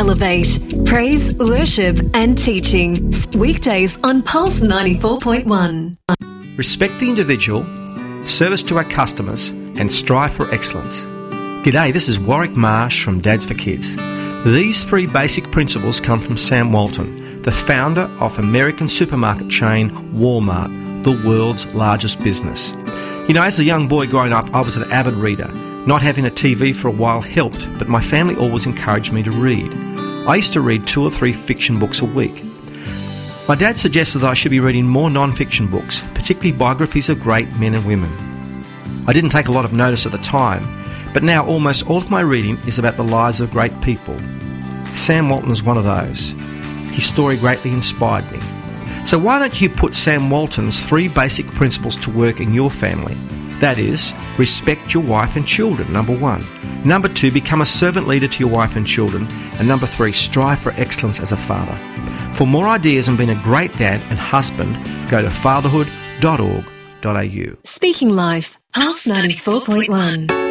Elevate. Praise, worship and teaching. Weekdays on Pulse 94.1. Respect the individual, service to our customers, and strive for excellence. G'day, this is Warwick Marsh from Dads for Kids. These 3 basic principles come from Sam Walton, the founder of American supermarket chain Walmart, the world's largest business. You know, as a young boy growing up, I was an avid reader. Not having a TV for a while helped, but my family always encouraged me to read. I used to read 2 or 3 fiction books a week. My dad suggested that I should be reading more non-fiction books, particularly biographies of great men and women. I didn't take a lot of notice at the time, but now almost all of my reading is about the lives of great people. Sam Walton is one of those. His story greatly inspired me. So why don't you put Sam Walton's 3 basic principles to work in your family? That is, respect your wife and children, number 1. Number 2, become a servant leader to your wife and children. And number 3, strive for excellence as a father. For more ideas on being a great dad and husband, go to fatherhood.org.au. Speaking Life, Pulse 94.1.